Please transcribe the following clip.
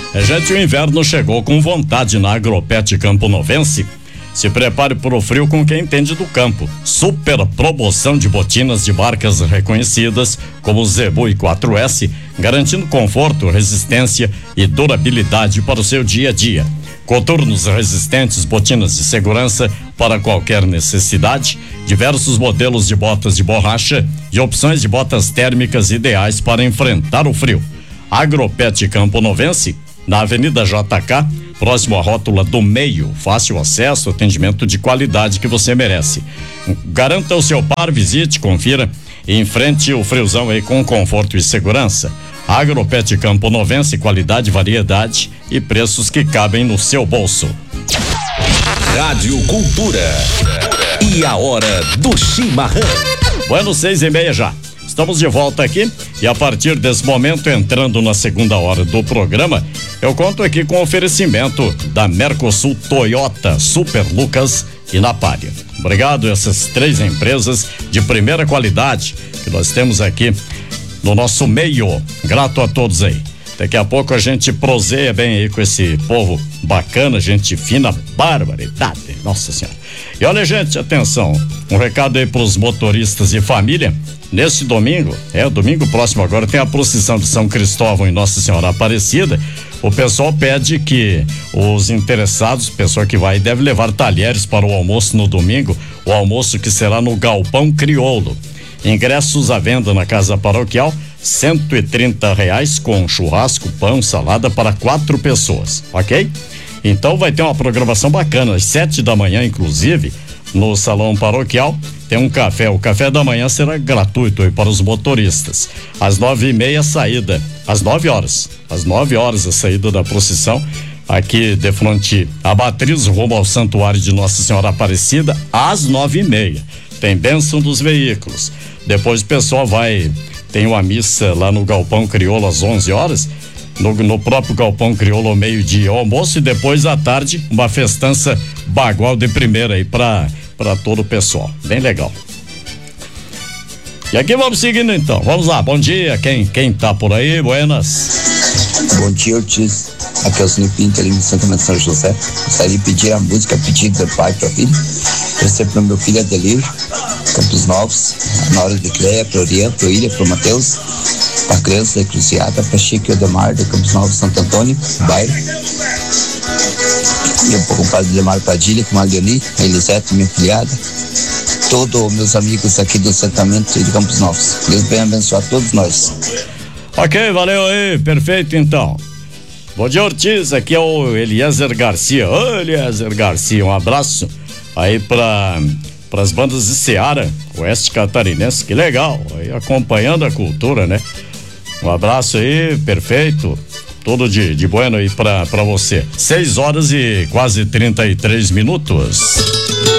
Gente, o inverno chegou com vontade na Agropet Campo Novense. Se prepare para o frio com quem entende do campo. Super promoção de botinas de marcas reconhecidas como Zebu e 4S, garantindo conforto, resistência e durabilidade para o seu dia a dia. Coturnos resistentes, botinas de segurança para qualquer necessidade, diversos modelos de botas de borracha e opções de botas térmicas ideais para enfrentar o frio. Agropet Campo Novense, na Avenida JK, próximo à rótula do Meio. Fácil acesso, atendimento de qualidade que você merece. Garanta o seu par, visite, confira e enfrente o friozão aí com conforto e segurança. Agropet Campo Novense, qualidade, variedade e preços que cabem no seu bolso. Rádio Cultura. E a hora do chimarrão. Bueno, 6:30 já. Estamos de volta aqui e a partir desse momento, entrando na segunda hora do programa, eu conto aqui com o oferecimento da Mercosul, Toyota, Super Lucas e Napária. Obrigado a essas três empresas de primeira qualidade que nós temos aqui no nosso meio. Grato a todos aí. Daqui a pouco a gente proseia bem aí com esse povo bacana, gente fina, barbaridade, nossa senhora. E olha, gente, atenção, um recado aí pros motoristas e família. Nesse domingo, domingo próximo agora, tem a procissão de São Cristóvão e Nossa Senhora Aparecida. O pessoal pede que os interessados, pessoa que vai, deve levar talheres para o almoço no domingo, o almoço que será no Galpão Crioulo. Ingressos à venda na Casa Paroquial, R$130 com churrasco, pão, salada para 4 pessoas, ok? Então vai ter uma programação bacana, às 7 da manhã, inclusive, no Salão Paroquial, tem um café. O café da manhã será gratuito aí para os motoristas. Às 9:30 saída, às 9 horas. Às 9 horas a saída da procissão, aqui de frente à Matriz, rumo ao Santuário de Nossa Senhora Aparecida, às 9:30. Tem bênção dos veículos. Depois o pessoal tem uma missa lá no Galpão Crioulo às 11 horas. No próprio Galpão Crioulo ao meio-dia, almoço, e depois à tarde uma festança bagual de primeira aí para todo o pessoal. Bem legal. E aqui vamos seguindo então. Vamos lá, bom dia. Quem tá por aí? Buenas. Bom dia, Ortiz. Aqui é o Silvio Pinto, ali de Santa Maria de São José. Gostaria de pedir a música Pedido do Pai para Filho. Oferecer para o meu filho Adelir, Campos Novos, na hora de Cleia, para Oriente, para Ilha, para Mateus, para a criança da Cruciata, para Chico e Odemar, de Campos Novos, Santo Antônio, bairro. E para o compadre Demar Padilha, com a Leoni, a Elisete, minha filhada. Todos os meus amigos aqui do assentamento de Campos Novos. Deus venha abençoar todos nós. Ok, valeu aí, perfeito então. Bom dia, Ortiz, aqui é o Eliezer Garcia. Ô, Eliezer Garcia, um abraço aí para as bandas de Seara, Oeste Catarinense, que legal, aí acompanhando a cultura, né? Um abraço aí, perfeito, tudo de bueno aí pra você. 6 horas e quase 33 minutos.